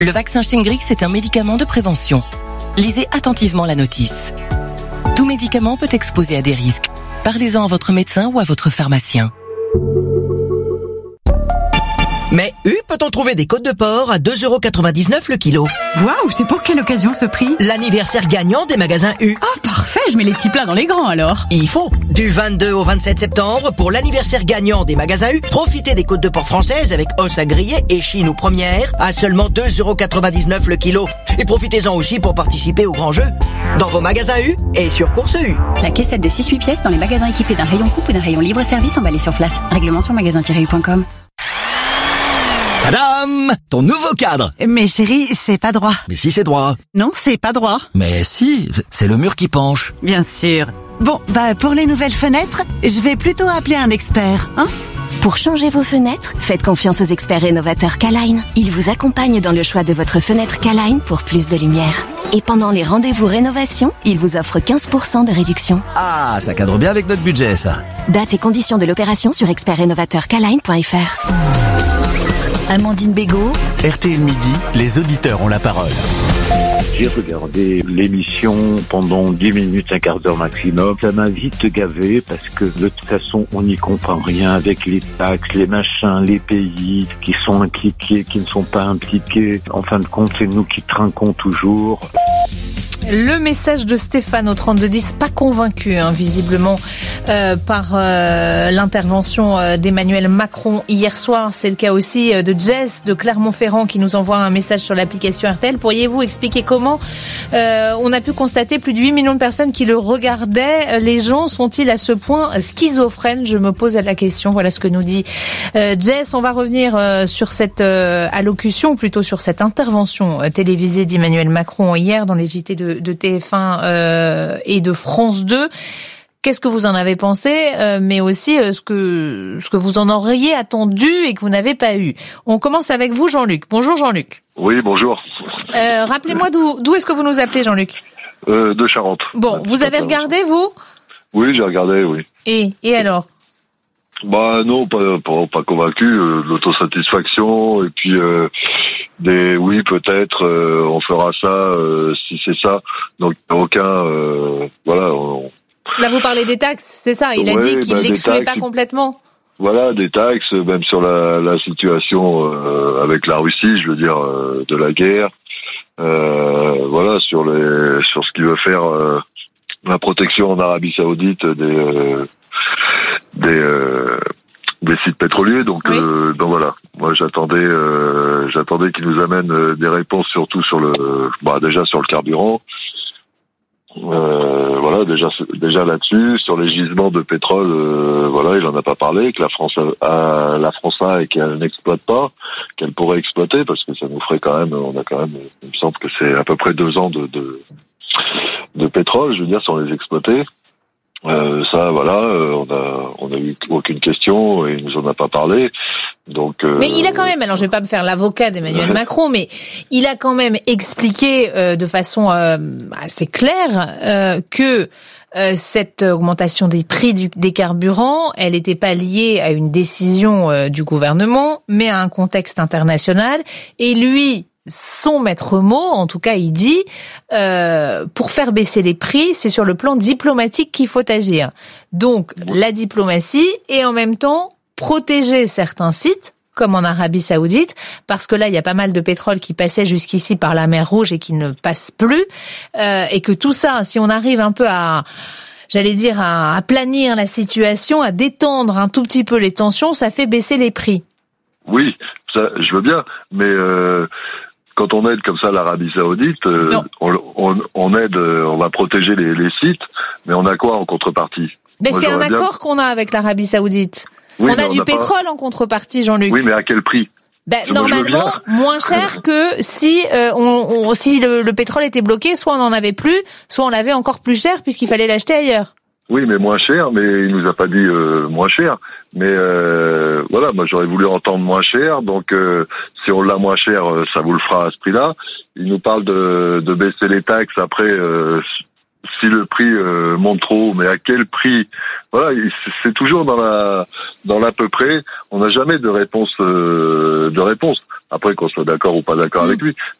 Le vaccin Shingrix est un médicament de prévention. Lisez attentivement la notice. Tout médicament peut exposer à des risques. Parlez-en à votre médecin ou à votre pharmacien. Mais peut-on trouver des côtes de porc à 2,99€ le kilo? Waouh, c'est pour quelle occasion ce prix? L'anniversaire gagnant des magasins U. Ah, parfait, je mets les petits plats dans les grands alors. Il faut. Du 22 au 27 septembre, pour l'anniversaire gagnant des magasins U, profitez des côtes de porc françaises avec os à griller et chine ou première à seulement 2,99€ le kilo. Et profitez-en aussi pour participer au grand jeu dans vos magasins U et sur Course U. La caissette de 6-8 pièces dans les magasins équipés d'un rayon coupe ou d'un rayon libre-service emballé sur place. Règlement sur magasin-u.com. Tadam! Ton nouveau cadre. Mais chérie, c'est pas droit. Mais si, c'est droit. Non, c'est pas droit. Mais si, c'est le mur qui penche. Bien sûr. Bon, pour les nouvelles fenêtres, je vais plutôt appeler un expert, hein? Pour changer vos fenêtres, faites confiance aux experts rénovateurs K-Line. Ils vous accompagnent dans le choix de votre fenêtre K-Line pour plus de lumière. Et pendant les rendez-vous rénovation, ils vous offrent 15% de réduction. Ah, ça cadre bien avec notre budget, ça. Date et conditions de l'opération sur expertrénovateurkline.fr. Amandine Bégaud. RTL Midi, les auditeurs ont la parole. J'ai regardé l'émission pendant 10 minutes, un quart d'heure maximum. Ça m'a vite gavé parce que de toute façon, on n'y comprend rien avec les taxes, les machins, les pays qui sont impliqués, qui ne sont pas impliqués. En fin de compte, c'est nous qui trinquons toujours. Le message de Stéphane au 3210, pas convaincu visiblement par l'intervention d'Emmanuel Macron hier soir. C'est le cas aussi de Jess de Clermont-Ferrand qui nous envoie un message sur l'application RTL. Pourriez-vous expliquer comment on a pu constater plus de 8 millions de personnes qui le regardaient? Les gens sont-ils à ce point schizophrènes? Je me pose la question. Voilà ce que nous dit Jess. On va revenir sur cette allocution, ou plutôt sur cette intervention télévisée d'Emmanuel Macron hier dans les JT de TF1 et de France 2. Qu'est-ce que vous en avez pensé, mais aussi ce que vous en auriez attendu et que vous n'avez pas eu. On commence avec vous, Jean-Luc. Bonjour, Jean-Luc. Oui, bonjour. Rappelez-moi d'où est-ce que vous nous appelez, Jean-Luc? De Charente. Bon, vous avez regardé, vous? Oui, j'ai regardé, oui. Et alors? Non, pas convaincu. L'autosatisfaction et puis oui, peut-être on fera ça si c'est ça. Donc aucun voilà. Là, vous parlez des taxes, c'est ça? Il a dit qu'il l'excluait pas complètement. Voilà, des taxes, même sur la situation avec la Russie, je veux dire, de la guerre. Voilà, sur ce qu'il veut faire, la protection en Arabie Saoudite des sites pétroliers. Donc, oui. Donc voilà. Moi, j'attendais qu'il nous amène des réponses, surtout sur déjà sur le carburant. Voilà, déjà là-dessus, sur les gisements de pétrole, voilà, il en a pas parlé, que la France a et qu'elle n'exploite pas, qu'elle pourrait exploiter, parce que ça nous ferait il me semble que c'est à peu près 2 ans de pétrole, je veux dire, sans les exploiter. Ça, voilà, on a eu aucune question et il nous en a pas parlé. Donc. Mais il a quand même, alors je vais pas me faire l'avocat d'Emmanuel Macron, mais il a quand même expliqué de façon assez claire que cette augmentation des prix des carburants, elle n'était pas liée à une décision du gouvernement, mais à un contexte international. Et lui, son maître mot, en tout cas, il dit pour faire baisser les prix, c'est sur le plan diplomatique qu'il faut agir. Donc, la diplomatie et en même temps protéger certains sites, comme en Arabie Saoudite, parce que là, il y a pas mal de pétrole qui passait jusqu'ici par la mer Rouge et qui ne passe plus, et que tout ça, si on arrive un peu à planir la situation, à détendre un tout petit peu les tensions, ça fait baisser les prix. Oui, ça, je veux bien, mais quand on aide comme ça l'Arabie Saoudite, on aide, on va protéger les sites, mais on a quoi en contrepartie? Mais c'est un accord qu'on a avec l'Arabie Saoudite. Oui, on a du pétrole en contrepartie, Jean-Luc. Oui, mais à quel prix? Normalement, moins cher que si le pétrole était bloqué, soit on en avait plus, soit on l'avait encore plus cher puisqu'il fallait l'acheter ailleurs. Oui, mais moins cher, mais il nous a pas dit moins cher. Mais voilà, moi j'aurais voulu entendre moins cher, donc si on l'a moins cher, ça vous le fera à ce prix-là. Il nous parle de baisser les taxes après si le prix monte trop, mais à quel prix? Voilà, c'est toujours dans l'à peu près. On n'a jamais de réponse. Après, qu'on soit d'accord ou pas d'accord avec lui.